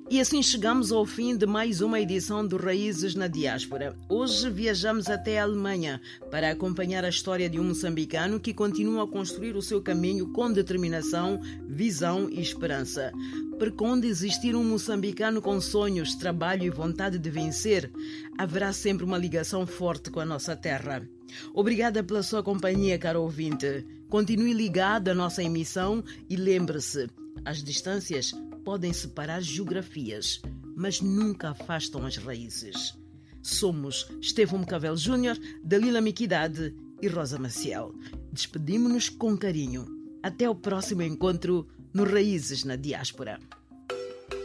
E assim chegamos ao fim de mais uma edição do Raízes na Diáspora. Hoje viajamos até a Alemanha para acompanhar a história de um moçambicano que continua a construir o seu caminho com determinação, visão e esperança. Preconde existir um moçambicano com sonhos, trabalho e vontade de vencer, haverá sempre uma ligação forte com a nossa terra. Obrigada pela sua companhia, caro ouvinte. Continue ligado à nossa emissão e lembre-se, as distâncias podem separar geografias, mas nunca afastam as raízes. Somos Estevão Cavel Júnior, Dalila Miquidade e Rosa Maciel. Despedimos-nos com carinho. Até o próximo encontro no Raízes na Diáspora.